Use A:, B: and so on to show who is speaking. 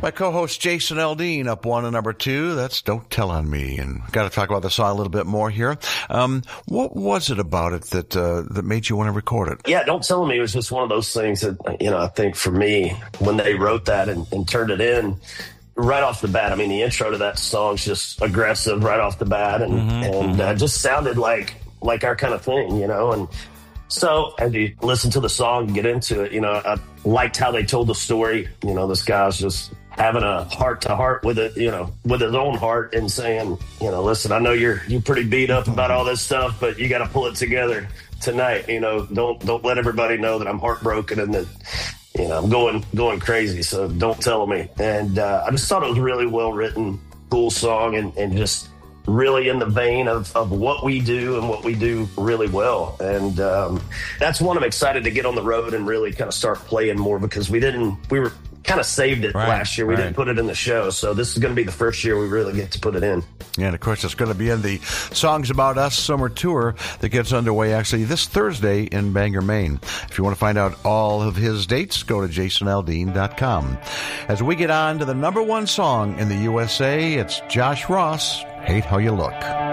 A: My co-host Jason Aldean up one and number two. That's Don't Tell on Me. And got to talk about the song a little bit more here. What was it about it that made you want to record it?
B: Yeah, Don't Tell on Me was just one of those things that, I think for me, when they wrote that and turned it in, right off the bat, I mean, the intro to that song's just aggressive right off the bat and just sounded like our kind of thing, and so as you listen to the song and get into it, I liked how they told the story. This guy's just having a heart-to-heart with it, with his own heart and saying, listen, I know you're pretty beat up about all this stuff, but you got to pull it together tonight. Don't let everybody know that I'm heartbroken and that, I'm going crazy. So don't tell me. And I just thought it was a really well-written, cool song and just really in the vein of what we do and what we do really well. And that's one I'm excited to get on the road and really kind of start playing more, because we were kind of saved it last year. We didn't put it in the show. So this is going to be the first year we really get to put it in.
A: Yeah, and of course it's going to be in the Songs About Us summer tour that gets underway actually this Thursday in Bangor, Maine. If you want to find out all of his dates, go to jasonaldean.com. As we get on to the number one song in the USA, it's Josh Ross, Hate How You Look.